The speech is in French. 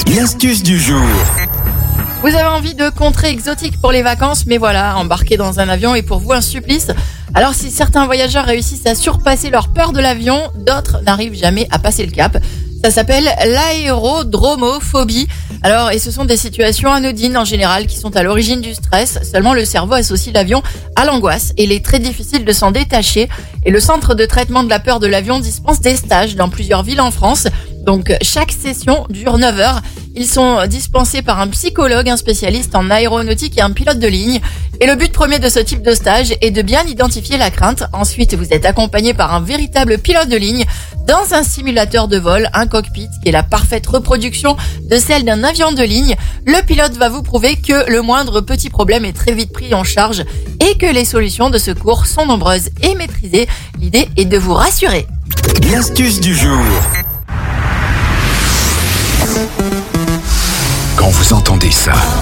L'astuce du jour. Vous avez envie de contrées exotiques pour les vacances, mais voilà, embarquer dans un avion est pour vous un supplice. Alors si certains voyageurs réussissent à surpasser leur peur de l'avion, d'autres n'arrivent jamais à passer le cap. Ça s'appelle l'aérodromophobie. Alors, et ce sont des situations anodines en général qui sont à l'origine du stress. Seulement le cerveau associe l'avion à l'angoisse et il est très difficile de s'en détacher. Et le centre de traitement de la peur de l'avion dispense des stages dans plusieurs villes en France. Donc chaque session dure 9 heures. Ils sont dispensés par un psychologue, un spécialiste en aéronautique et un pilote de ligne. Et le but premier de ce type de stage est de bien identifier la crainte. Ensuite, vous êtes accompagné par un véritable pilote de ligne dans un simulateur de vol, un cockpit qui est la parfaite reproduction de celle d'un avion de ligne. Le pilote va vous prouver que le moindre petit problème est très vite pris en charge et que les solutions de secours sont nombreuses et maîtrisées. L'idée est de vous rassurer. L'astuce du jour. Quand vous entendez ça,